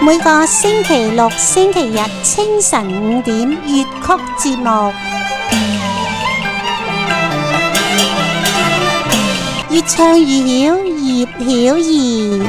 每個星期六、星期日清晨5點粵曲節目，越唱越曉，葉曉儀。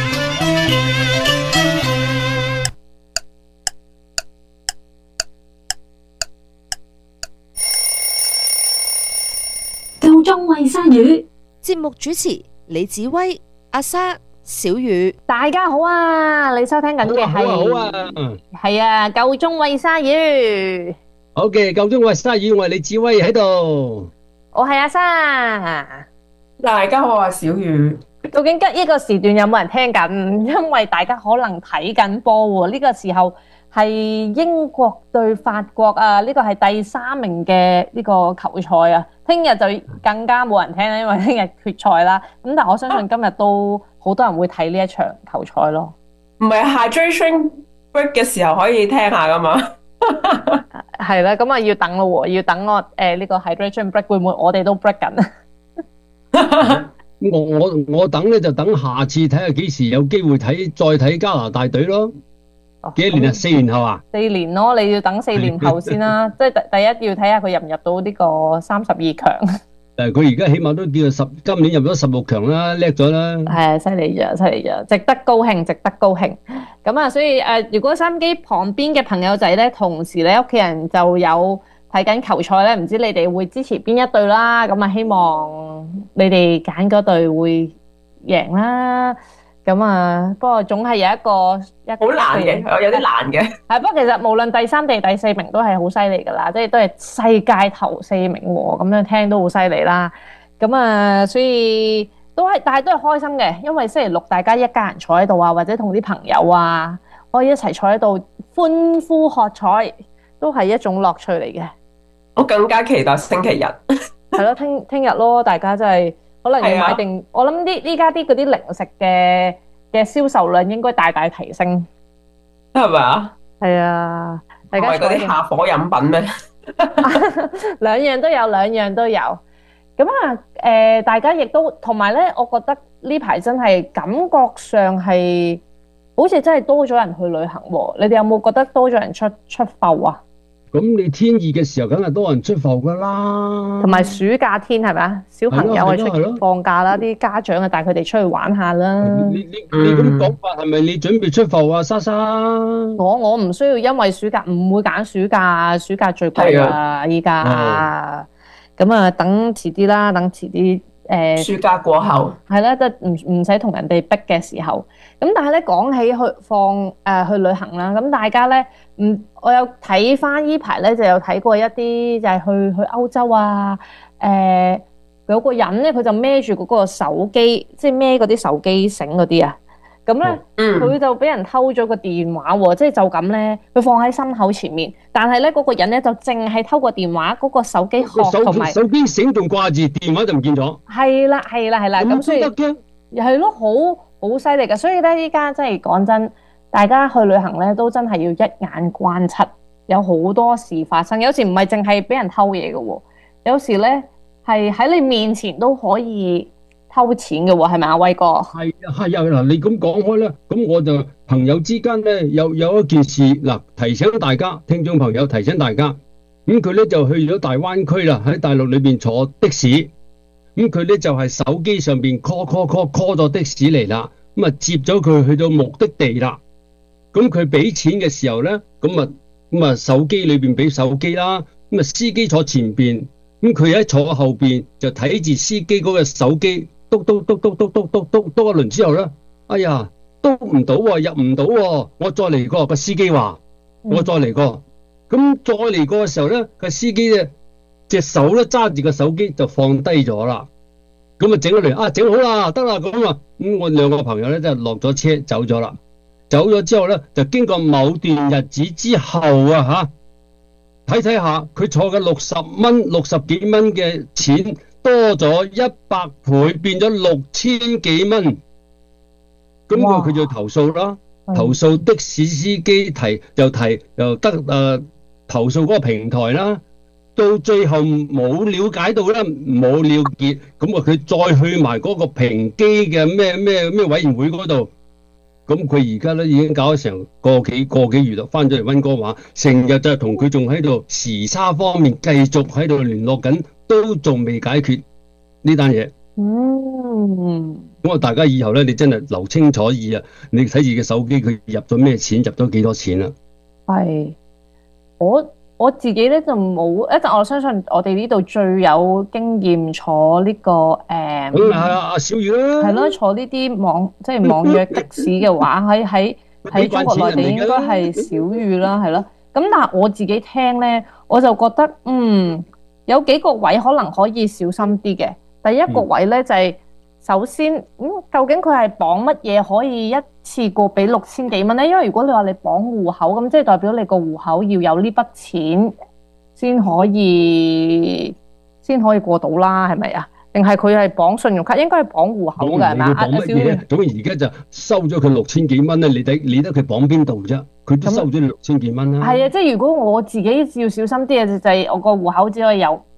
夠鐘餵鯊魚。 節目主持李子威、阿莎、小雨。 大家好啊！你收聽緊嘅係夠鐘餵鯊魚。 好嘅，夠鐘餵鯊魚，我係李子威喺度。 我係阿莎。 大家好，我係小雨。 究竟呢個時段有冇人聽緊？因為大家可能睇緊波喎。呢個時候係英國對法國啊，呢個係第3名嘅呢個球賽啊。聽日就更加冇人聽啦，因為聽日決賽啦。咁但係我相信今日都好多人會睇呢一場球賽咯。 唔係 hydration break 嘅時候可以聽下噶嘛？ 係啦，咁啊要等咯喎，要等我呢個 hydration break 會唔會我哋都 break 緊啊？ 我等咧就等下次睇下幾時有機會睇再睇加拿大隊咯。幾多年啊？4年後啊 ？4年咯，你要等4年後先啦。即係第一要睇下佢入唔入到呢個32強。 佢而家起碼都叫做今年入咗16強啦，叻咗啦。 係啊，犀利咗，值得高興，值得高興。咁啊，所以如果收音機旁邊嘅朋友仔咧，同時咧屋企人就有睇緊球賽咧，唔知你哋會支持邊一隊啦？咁啊，希望你哋揀嗰隊會贏啦。咁啊，不過總係有一個好難嘅，有啲難嘅。 係，不過其實無論第3定第4名都係好犀利㗎啦，即係都係世界頭4名喎，咁樣聽都好犀利啦。咁啊，所以但係都係開心嘅，因為星期六大家一家人坐喺度啊，或者同啲朋友啊，可以一齊坐喺度歡呼喝彩，都係一種樂趣嚟嘅。 我更加期待星期日。 係咯，聽日咯，大家真係。可能要買定，我諗依家啲嗰啲零食嘅銷售量應該大大提升， 係咪啊？ 係啊，大家唔係嗰啲下火飲品咩？ 兩樣都有。咁啊，大家亦都同埋咧，我覺得呢排真係感覺上係好似真係多咗人去旅行喎。你哋有冇覺得多咗人出埠啊？ 咁你天熱嘅時候，梗係多人出埠噶啦。同埋暑假天係咪啊？小朋友係出放假啦，啲家長啊帶佢哋出去玩下啦。 你咁講法係咪你準備出埠啊，莎莎？ 我唔需要，因為暑假唔會揀暑假，暑假最貴啊！依家咁啊，等遲啲啦，等遲啲暑假過後係啦，即係唔使同人哋逼嘅時候。咁但係咧講起去旅行啦，咁大家咧我有睇翻依排咧就有睇過一啲就係去歐洲啊，有個人咧佢就孭住嗰個手機，即係孭嗰啲手機繩嗰啲啊，咁咧佢就俾人偷咗個電話喎，即係就咁咧佢放喺心口前面，但係咧嗰個人咧就淨係偷個電話，嗰個手機殼同埋手機繩仲掛住，電話就唔見咗。 係啦，咁所以係咯，好犀利㗎，所以咧依家真係講真，大家去旅行咧都真係要一眼關七，有好多事發生，有時唔係淨係俾人偷嘢嘅喎，有時咧係喺你面前都可以偷錢嘅喎，係咪啊，威哥？ 係啊，嗱，你咁講開咧，咁我就朋友之間咧有一件事嗱，提醒大家，聽眾朋友提醒大家，咁佢咧就去咗大灣區啦，喺大陸裏邊坐的士，咁佢咧就係手機上邊 call 咗的士嚟啦，咁啊接咗佢去到目的地啦，咁佢俾錢嘅時候咧，咁啊手機裏邊俾手機啦，咁啊司機坐前邊，咁佢喺坐後邊就睇住司機嗰個手機。篤一輪之後咧，哎呀，篤唔到喎，入唔到喎，我再嚟過。個司機話：我再嚟過。咁再嚟過嘅時候咧，個司機咧隻手咧揸住個手機就放低咗啦。咁啊整咗嚟，整好啦，得啦咁啊。咁我2個朋友咧就落咗車走咗啦。走咗之後咧，就經過某段日子之後啊睇下佢坐嘅60幾蚊嘅錢。多咗100倍，變咗6000幾蚊，咁佢就投訴啦，投訴的士司機又得投訴嗰個平台啦，到最後冇了解到啦，冇了結，咁佢再去埋嗰個評機嘅咩委員會嗰度， 咁佢而家咧已經搞咗成個幾月啦，翻咗嚟溫哥華，成日就係同佢仲喺度時差方面繼續喺度聯絡緊，都仲未解決呢單嘢。咁大家以後咧，你真係留清楚意啊！你睇住嘅手機，佢入咗咩錢，入咗幾多錢啦？ 係我自己咧就冇，我相信我哋呢度最有經驗坐呢個咁係阿小雨啦， 係咯，坐呢啲網約的士嘅話，喺中國內地應該係小雨啦，係咯。咁但係我自己聽咧，我就覺得有幾個位可能可以小心啲嘅。第一個位咧就係首先究竟佢係綁乜嘢可以一次過俾6000幾蚊咧？因為如果你話你綁戶口咁，即係代表你個戶口要有呢筆錢先可以過到啦，係咪啊？定係佢係綁信用卡？應該係綁戶口嘅係咪啊？ 綁乜嘢？總之而家就收咗佢6000幾蚊咧，你得佢綁邊度啫？佢都收咗你6000幾蚊啦。 係啊，即係如果我自己要小心啲嘅就係我個戶口只可以有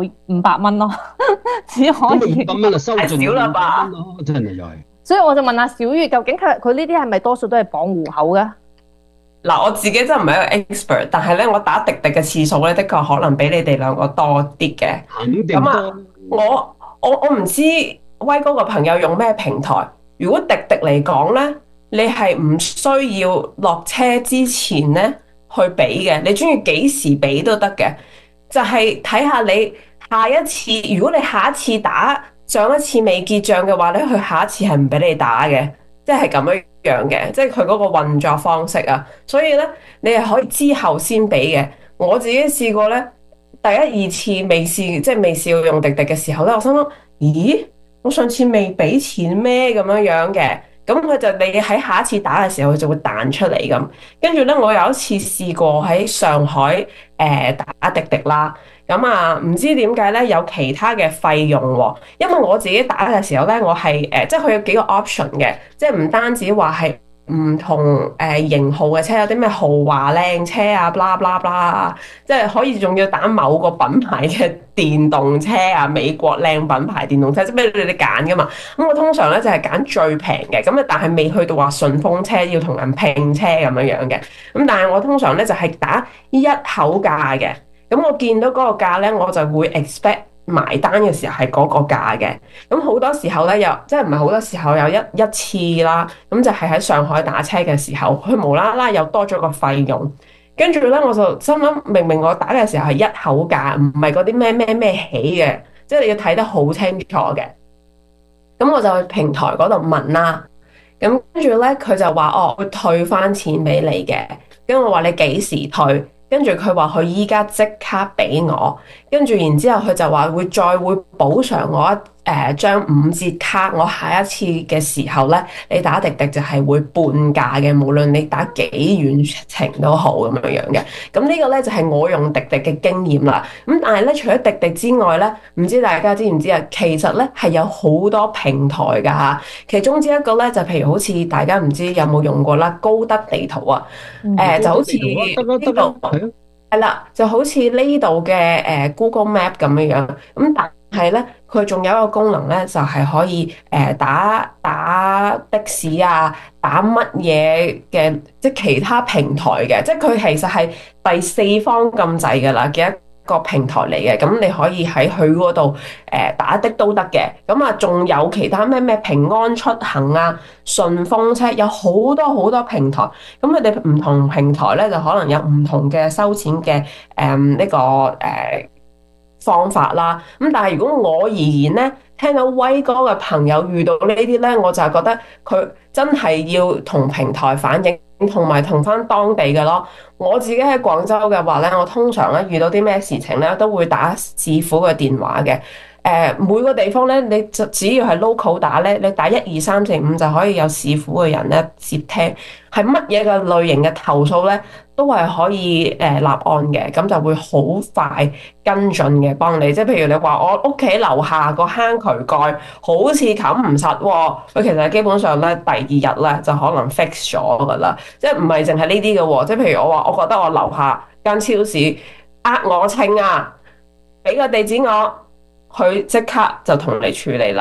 500蚊咯，只可以 500蚊啊，收盡少啦吧？ 真係又係。 所以我就問下小月，究竟佢呢啲係咪多數都係綁戶口嘅？ 嗱，我自己真係唔係一個 expert，但係咧我打滴滴嘅次數咧，的確可能比你哋兩個多啲嘅。 肯定多。 我唔知威哥個朋友用咩平台。如果滴滴嚟講咧，你係唔需要落車之前咧去俾嘅，你中意幾時俾都得嘅。就係睇下你下一次，如果你下一次打上一次未結帳嘅話咧，佢下一次係唔俾你打嘅，即係咁樣嘅，即係佢嗰個運作方式啊。所以咧，你係可以之後先俾嘅。我自己試過咧，第一二次未試過用滴滴嘅時候咧，我心諗，咦，我上次未俾錢咩咁樣嘅？咁佢就你喺下一次打嘅時候，佢就會彈出嚟咁。跟住咧，我有一次試過喺上海打滴滴啦。咁啊，唔知點解咧有其他嘅費用喎？因為我自己打嘅時候咧，我係即係佢有幾個 option 嘅，即係唔單止話係唔同型號嘅車，有啲咩豪華靚車啊，blah blah blah，即係可以仲要打某個品牌嘅電動車啊，美國靚品牌電動車，即係俾你哋揀噶嘛。咁我通常咧就係揀最平嘅，咁啊但係未去到話順風車要同人拼車咁樣嘅。咁但係我通常咧就係打一口價嘅。咁我見到嗰個價咧，我就會 expect 埋單嘅時候係嗰個價嘅。咁好多時候咧，即係唔係好多時候有一次啦，咁就係喺上海打車嘅時候，佢無啦啦又多咗個費用。跟住咧，我就心諗，明明我打嘅時候係一口價，唔係嗰啲咩起嘅，即係你要睇得好清楚嘅。咁我就去平台嗰度問啦。咁跟住咧，佢就話會退翻錢俾你嘅。跟住我話你幾時退？跟住佢話佢依家即刻俾我，跟住然之後佢就話會補償我張5折卡，我下一次嘅時候咧，你打滴滴就係會半價嘅，無論你打幾遠程都好咁樣嘅。咁呢個咧就係我用滴滴嘅經驗啦。咁但係咧，除咗滴滴之外咧，唔知大家知唔知啊？其實咧係有好多平台㗎嚇，其中之一個咧就譬如好似大家唔知有冇用過啦，高德地圖啊，就好似呢度。係啦，就好似呢度嘅Google Map 咁樣，咁但係咧，佢仲有一個功能咧，就係可以打的士啊，打乜嘢嘅，即係其他平台嘅，即係佢其實係第四方咁滯㗎啦嘅一個平台嚟嘅。咁你可以喺佢嗰度打的都得嘅。咁啊，仲有其他咩平安出行啊、順風車，有好多好多平台。咁佢哋唔同平台咧，就可能有唔同嘅收錢嘅呢個方法啦。咁但係如果我而言咧，聽到威哥嘅朋友遇到呢啲咧，我就係覺得佢真係要同平台反映，同埋同翻當地嘅咯。我自己喺廣州嘅話咧，我通常咧遇到啲咩事情咧，都會打市府嘅電話嘅。每個地方咧，你就只要係 local 打咧，你打12345就可以有市府嘅人咧接聽，係乜嘢嘅類型嘅投訴咧，都係可以立案嘅，咁就會好快跟進嘅幫你。即係譬如你話我屋企樓下個坑渠蓋好似冚唔實喎，佢其實基本上咧第二日咧就可能 fix 咗噶啦，即係唔係淨係呢啲嘅喎。即係譬如我話，我覺得我樓下間超市我稱啊，俾個地址我。佢即刻就同你處理啦。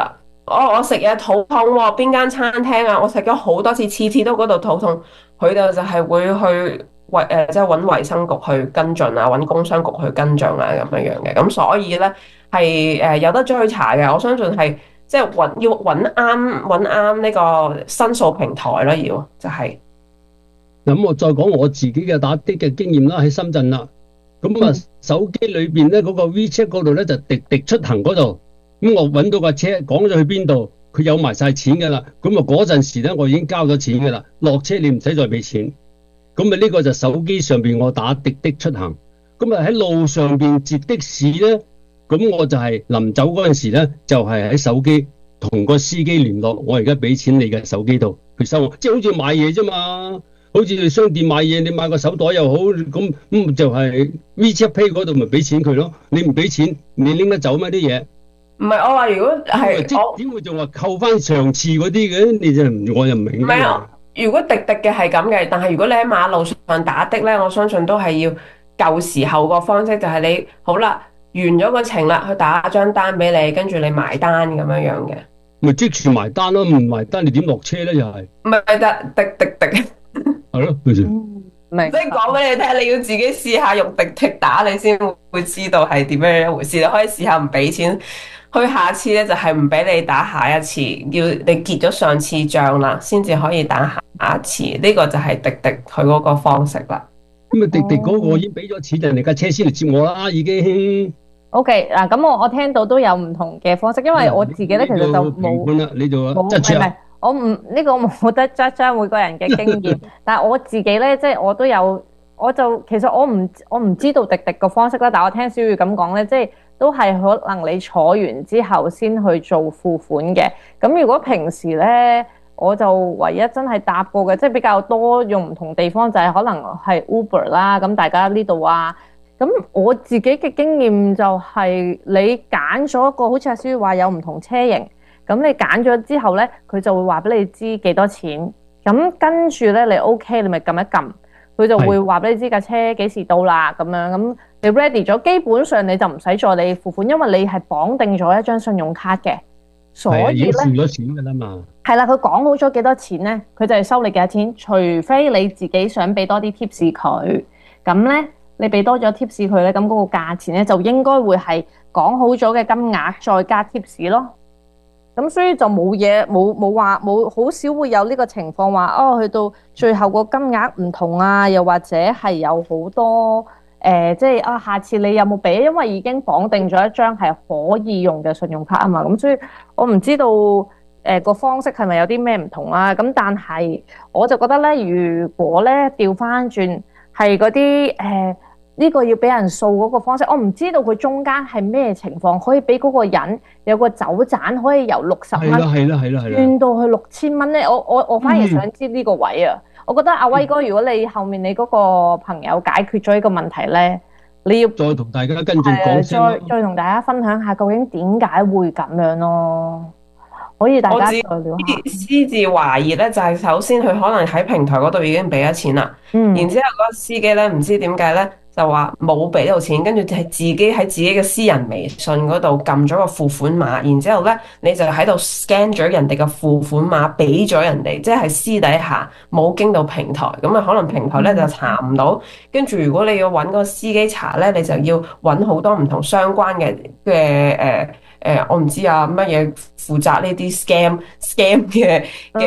我食嘢肚痛喎，邊間餐廳啊？我食咗好多次，次次都嗰度肚痛，佢哋就係會去即係揾衛生局去跟進啊，揾工商局去跟進啊咁樣樣嘅。咁所以咧係有得追查嘅，我相信係即係要揾啱呢個申訴平台啦，要就係。 咁我再講我自己嘅打的嘅經驗啦，喺深圳啦。咁啊，手機裏邊咧嗰個 WeChat 嗰度咧就滴滴出行嗰度，咁我揾到架車，講咗去邊度，佢有埋晒錢噶啦。咁啊嗰陣時咧，我已經交咗錢噶啦，落車你唔使再俾錢。咁啊呢個就手機上邊我打滴滴出行。咁啊喺路上邊截的士咧，咁我就係臨走嗰陣時咧，就係喺手機同個司機聯絡，我而家俾錢你嘅手機度，佢收我，即係好似買嘢啫嘛。好似去商店買嘢，你買個手袋又好，咁就係 WeChat Pay 嗰度咪俾錢佢咯。你唔俾錢，你拎得走咩啲嘢？ 唔係我話，如果係點會仲話扣翻上次嗰啲嘅？你就我又唔明。 唔係啊，如果滴滴嘅係咁嘅，但係如果你喺馬路上打的咧，我相信都係要舊時候個方式，就係你好啦，完咗個程啦，佢打張單俾你，跟住你埋單咁樣樣嘅。 咪即時埋單咯，唔埋單你點落車咧？又係唔係得滴。 係咯， 即係講俾你聽，你要自己試下用滴滴打，你先會知道係點樣一回事。你可以試下唔俾錢，去下次咧就係唔俾你打下一次，要你結咗上次賬啦，先至可以打下一次。呢個就係滴滴佢嗰個方式啦。 咁啊，滴滴嗰個已經俾咗錢，人哋架車先嚟接我啦，已經。 OK 嗱，咁我聽到都有唔同嘅方式，因為我自己咧其實就冇啦，你就冇係我唔呢個冇得質每個人嘅經驗，但係我自己咧即係我都有，其實我唔知道滴滴個方式啦，但係我聽小雨咁講咧，即係都係可能你坐完之後先去做付款嘅。咁如果平時咧，我就唯一真係搭過嘅，即係比較多用唔同地方就係可能係 Uber 啦。咁大家呢度啊。咁我自己嘅經驗就係你揀咗一個，好似阿小雨話有唔同車型，咁你揀咗之後咧，佢就會話俾你知幾多錢，咁跟住咧你 OK，你咪撳一撳，佢就會話俾你知架車幾時到啦咁樣，咁你 ready 咗，基本上你就唔使再你付款，因為你係綁定咗一張信用卡嘅，所以咧已經付咗錢㗎啦嘛。係啦，佢講好咗幾多錢咧，佢就係收你幾多錢，除非你自己想俾多啲 tips 佢，咁咧。你俾多咗 tips 佢咧，咁嗰個價錢咧就應該會係講好咗嘅金額再加 tips 咯。咁所以就冇嘢冇好少會有呢個情況話哦，去到最後個金額唔同啊，又或者係有好多即係啊，下次你有冇俾？因為已經綁定咗一張係可以用嘅信用卡啊嘛。咁所以我唔知道個方式係咪有啲咩唔同啦。咁但係我就覺得咧，如果咧調翻轉係嗰啲呢個要俾人掃嗰個方式，我唔知道佢中間係咩情況，可以俾嗰個人有個走盞，可以由60蚊轉到去6000蚊咧。我反而想知呢個位啊。我覺得阿威哥，如果你後面你嗰個朋友解決咗呢個問題咧，你要再同大家跟進講先， 再同大家分享下究竟點解會咁樣咯。可以大家再聊下。 私自懷疑咧，就係首先佢可能喺平台嗰度已經俾咗錢啦，然之後嗰個司機咧唔知點解咧。就話冇俾到錢，跟住就係自己喺自己嘅私人微信嗰度撳咗個付款碼，然之後咧你就喺度 scan 咗人哋嘅付款碼，俾咗人哋，即係私底下冇經到平台，咁啊可能平台咧就查唔到，跟住如果你要揾個司機查咧，你就要揾好多唔同相關嘅我唔知啊乜嘢負責呢啲 scam 嘅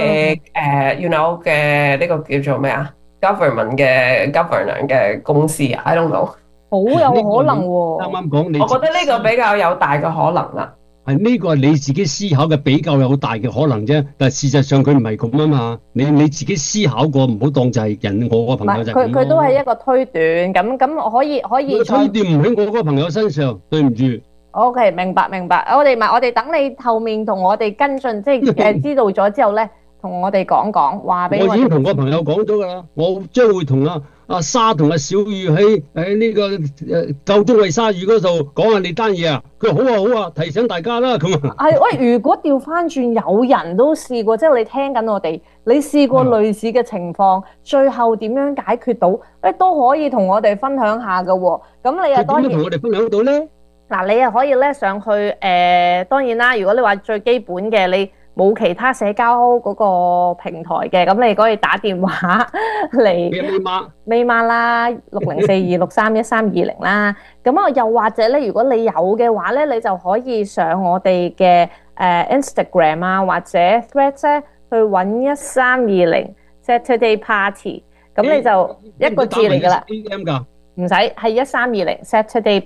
you know 嘅呢個叫做咩啊？government 嘅 governor 嘅公司啊 ，I don't know， 好有可能喎。 啱啱講你， 我覺得呢個比較有大嘅可能啦。 係呢個係你自己思考嘅比較有大嘅可能啫，但係事實上佢唔係咁啊嘛。你自己思考過，唔好當就係人。我個朋友就係咁咯。佢都係一個推斷，咁我可以推斷唔喺我嗰個朋友身上，對唔住。 OK， 明白。我哋等你後面同我哋跟進，即係知道咗之後咧。同我哋講話俾我已經同個朋友講咗㗎啦，我將會同阿沙同阿小雨喺呢個夠鐘餵鯊魚嗰度講下呢單嘢啊。佢話好啊，提醒大家啦咁啊。喂，如果調翻轉有人都試過，即係你聽緊我哋，你試過類似嘅情況，最後點樣解決到？都可以同我哋分享下㗎喎。咁你又當然點樣同我哋分享到咧？ 嗱，你又可以咧上去當然啦，如果你話最基本嘅，你冇其他社交嗰個平台嘅，咁你可以打電話嚟咪媽啦，6042631320啦。咁啊，又或者咧，如果你有嘅話咧，你就可以上我哋嘅Instagram 啊，或者 Threads 咧，去揾1320 Saturday Party。咁你就一個字嚟㗎啦。唔使，係1320 Saturday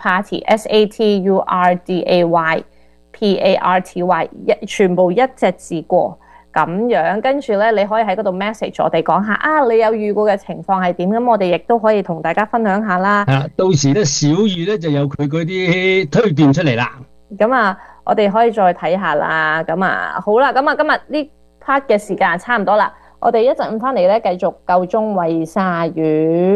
Party，SATURDAY全部一隻字過咁樣，跟住咧你可以喺嗰度 message 我哋講下啊，你有遇過嘅情況係點？咁我哋亦都可以同大家分享下啦。 係啦，到時咧小雨咧就有佢嗰啲推斷出嚟啦。 咁啊，我哋可以再睇下啦。咁啊，好啦，咁啊今日呢 part 嘅時間差唔多啦，我哋一陣翻嚟咧繼續夠鐘餵鯊魚。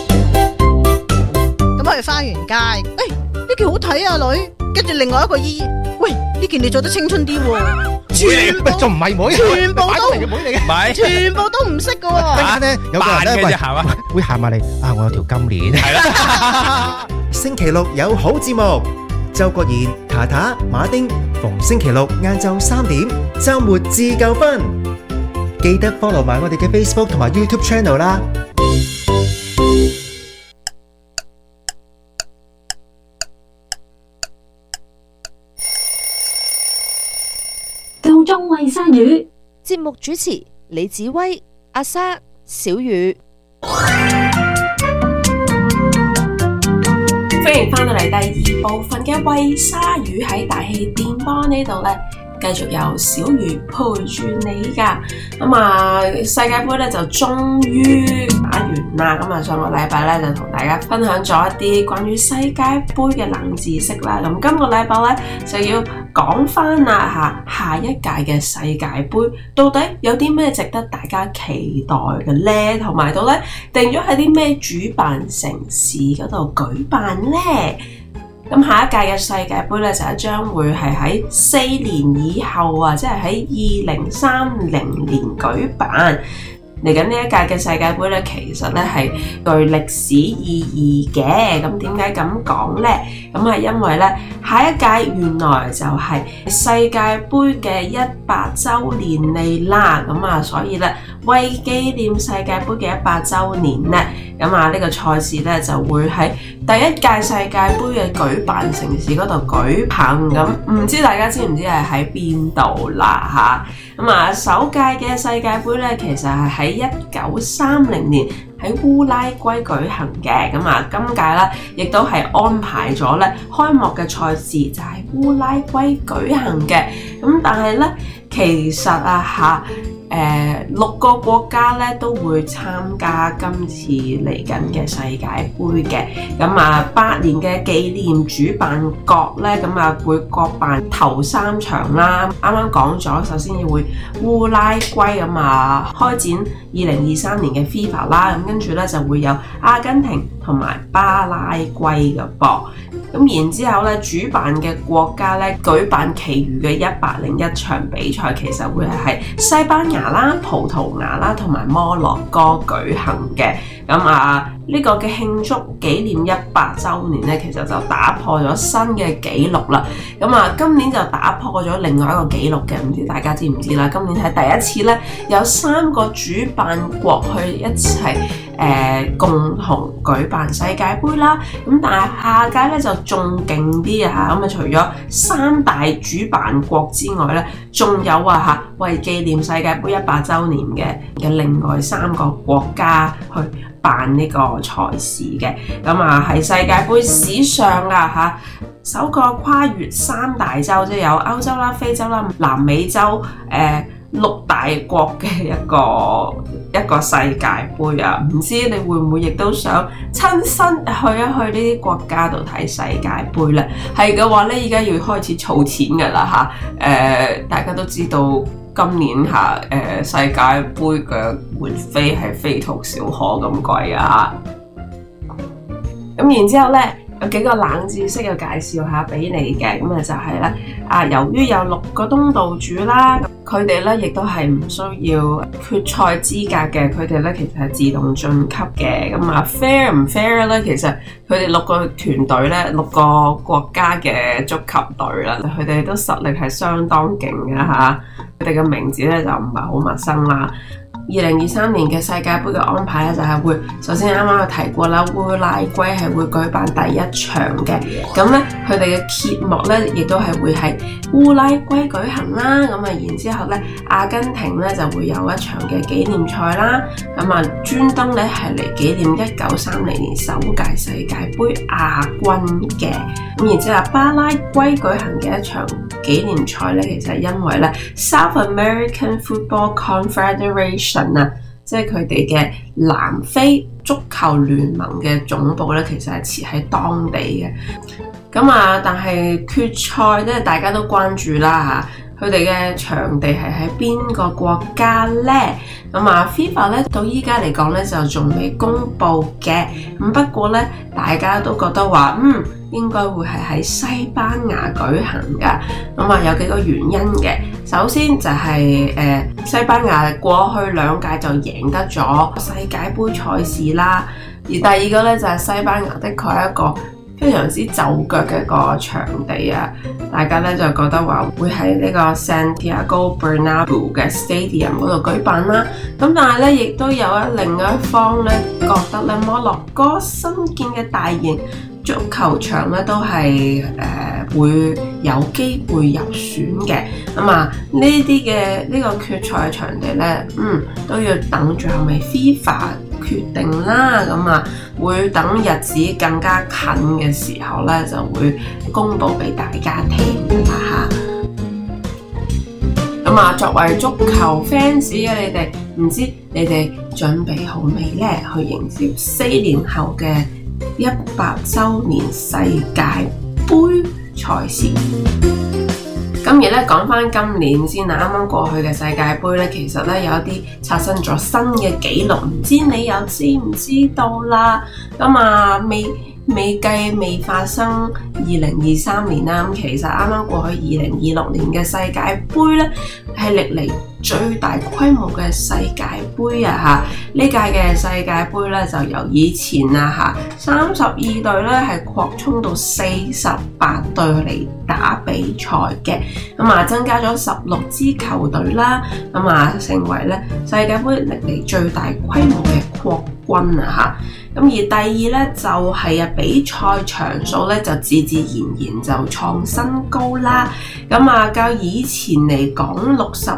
咁我哋翻完街，呢件好睇啊女，跟住另外一個姨，喂，呢件你做得青春啲喎，全部仲唔係妹，全部都係妹嚟嘅，唔係，全部都唔識嘅喎。突然間咧，有個人咧會行埋嚟啊！我有條金鏈，係啦。 星期六有好節目，周國賢、塔塔、馬丁，逢星期六晏晝3點，週末自夠分。記得 follow 埋我哋嘅 Facebook 同埋 YouTube channel 啦。 夠鐘餵鯊魚， 節目主持李子威、阿莎、小雨。 歡迎翻到嚟第2部分嘅餵鯊魚，喺大氣電波呢度咧，繼續有小魚陪住你噶。咁啊，世界盃咧就終於打完啦。咁啊，上個禮拜咧就同大家分享咗一啲關於世界盃嘅冷知識啦。咁今個禮拜咧就要講翻啦下一屆嘅世界盃到底有啲咩值得大家期待嘅咧，同埋到底定咗喺啲咩主辦城市嗰度舉辦咧？咁下一屆嘅世界盃咧就將會係喺4年以後啊，即係喺2030年舉辦。嚟緊呢一屆嘅世界盃咧，其實咧係具歷史意義嘅。咁點解咁講咧？咁係因為咧下一屆原來就係世界盃嘅100週年嚟啦。咁啊，所以咧為紀念世界盃嘅100週年咧，咁啊呢個賽事咧就會喺第一屆世界盃嘅舉辦城市嗰度舉行。咁唔知大家知唔知係喺邊度啦嚇？咁啊首屆嘅世界盃咧，其實係喺1930年喺烏拉圭舉行嘅。咁啊今屆啦，亦都係安排咗咧開幕嘅賽事就喺烏拉圭舉行嘅。咁但係咧，其實啊6個國家咧都會參加今次嚟緊嘅世界盃嘅。咁啊8年嘅紀念主辦國咧，咁啊會各辦頭3場啦。啱啱講咗，首先要會烏拉圭咁啊開展2023年嘅 FIFA 啦。咁跟住咧就會有阿根廷同埋巴拉圭嘅噃。咁然之後咧，主辦嘅國家咧舉辦其餘嘅101場比賽，其實會係西班牙啦、葡萄牙啦同埋摩洛哥舉行嘅。咁啊呢個嘅慶祝紀念100週年咧，其實就打破咗新嘅紀錄啦。咁啊今年就打破咗另外一個紀錄嘅，唔知大家知唔知啦？今年係第一次咧，有3個主辦國去一齊共同舉辦世界盃啦。咁但係下屆咧就仲勁啲啊！咁啊除咗3大主辦國之外咧，仲有為紀念世界盃100週年嘅另外3個國家去辦呢個賽事嘅。咁啊係世界盃史上首個跨越3大洲，即係有歐洲啦、非洲啦、南美洲6大國嘅一個世界盃啊！唔知你會唔會亦都想親身去一去呢啲國家度睇世界盃咧？係嘅話咧，而家要開始儲錢㗎啦嚇！大家都知道今年世界盃嘅門飛係非同小可咁貴啊！咁然之後咧，有幾個冷知識要介紹下俾你嘅。咁啊就係咧由於有6個東道主啦，佢哋咧亦都係唔需要決賽資格嘅，佢哋咧其實係自動晉級嘅。咁啊 fair 唔 fair 咧？其實佢哋6個團隊咧，6個國家嘅足球隊啦，佢哋都實力係相當勁嘅嚇。佢哋嘅名字咧就唔係好陌生啦。2023年嘅世界盃嘅安排咧就係會，首先啱啱有提過啦，烏拉圭係會舉辦第一場嘅，咁咧佢哋嘅揭幕咧亦都係會喺烏拉圭舉行啦，咁啊然之後咧阿根廷咧就會有一場嘅紀念賽啦，咁啊專登咧係嚟紀念1930年首屆世界盃亞軍嘅，咁然之後巴拉圭舉行嘅一場紀念賽咧，其實係因為咧 South American Football Confederation即係佢哋嘅南非足球聯盟嘅總部咧，其實係設喺當地嘅。咁啊，但係決賽咧，大家都關注啦嚇，佢哋嘅場地係喺邊個國家呢？咁啊 FIFA 咧到依家嚟講咧就仲未公布嘅。咁不過咧，大家都覺得話應該會係喺西班牙舉行㗎。咁啊有幾個原因嘅。首先就係西班牙過去2屆就贏得咗世界盃賽事啦。而第二個咧就係西班牙的確係一個非常之就腳嘅一個場地啊！大家咧就覺得話會喺呢個 Santiago Bernabeu 嘅 Stadium 嗰度舉辦啦。咁但係咧，亦都有另一方咧覺得咧摩洛哥新建嘅大型足球場咧都係會有機會入選嘅。咁啊呢啲嘅呢個決賽嘅場地咧，都要等最後尾 FIFA 決定啦。咁啊會等日子更加近嘅時候咧，就會公佈俾大家聽啦嚇。咁啊，作為足球 fans 嘅你哋，唔知你哋準備好未呢？去迎接4年後嘅100週年世界盃賽事。咁而咧講翻今年先啦，啱啱過去嘅世界盃咧，其實咧有一啲刷新咗新嘅紀錄，唔知你又知唔知道啦？咁啊未發生2023年啦，咁其實啱啱過去2026年嘅世界盃咧，係歷嚟最大規模嘅世界盃啊！呢屆嘅世界盃咧就由以前32隊咧係擴充到48隊嚟打比賽嘅，增加咗16支球隊啦，成為咧世界盃歷嚟最大規模嘅擴軍啊！咁而第二咧就係比賽場數咧就自然就創新高啦。較以前嚟講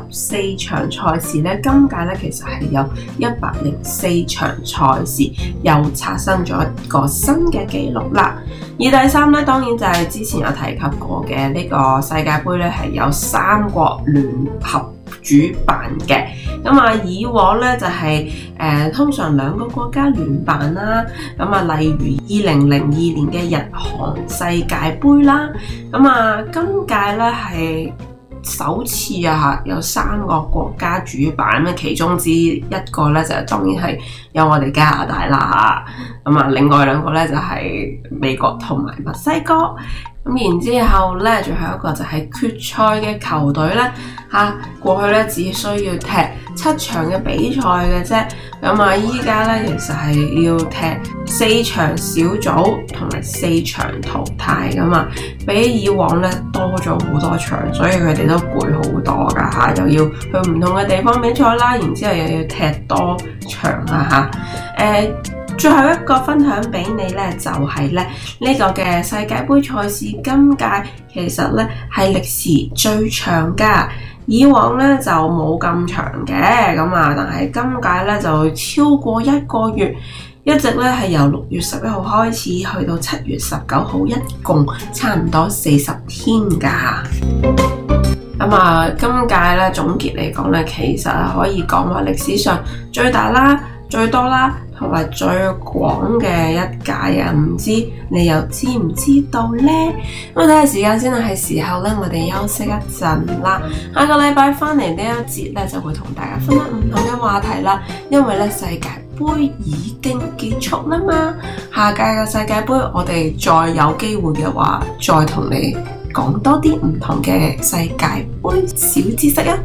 64場賽事咧，今屆咧其實係有104場賽事，又刷新咗一個新嘅紀錄啦。而第三咧，當然就係之前有提及過嘅呢個世界盃咧，係有3國聯合主辦嘅。以往咧就係通常2個國家聯辦啦。例如2002年嘅日韓世界盃啦。今屆咧係首次有3個國家主辦，其中之一個咧就當然係有我哋加拿大啦。另外2個咧就係美國同埋墨西哥。然之後咧，最後一個就係決賽嘅球隊咧，過去咧只需要踢7場嘅比賽嘅啫。依家咧其實係要踢4場小組同埋4場淘汰比以往咧多咗好多場，所以佢哋都攰好多噶又要去唔同嘅地方比賽啦，然之後又要踢多場最後一個分享俾你咧，就係咧呢個嘅世界盃賽事，今屆其實咧係歷時最長噶，以往咧就冇咁長嘅，但係今屆咧就超過1個月，一直咧係由6月11號開始去到7月19號，一共差唔多40天噶。今屆咧總結嚟講咧，其實可以講話歷史上最大啦、最多啦，同埋最廣嘅一屆啊！唔知你又知唔知道呢？咁睇下時間先啦，係時候咧，我哋休息一陣啦。下個禮拜翻嚟呢一節咧，就會同大家分享唔同嘅話題啦。因為咧世界盃已經結束啦嘛，下屆嘅世界盃我哋再有機會嘅話，再同你講多啲唔同嘅世界盃小知識啊！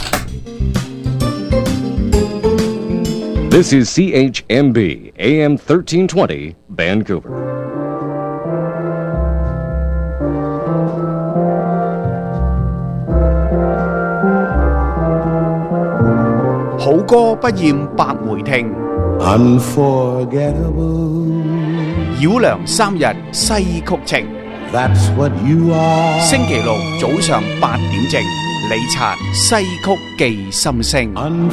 This is CHMB AM 1320 Vancouver. 好歌不厭百回聽， Unforgettable. 繞梁三日西曲情。 That's what you are. 星期六早上8點正，李察西曲記心聲。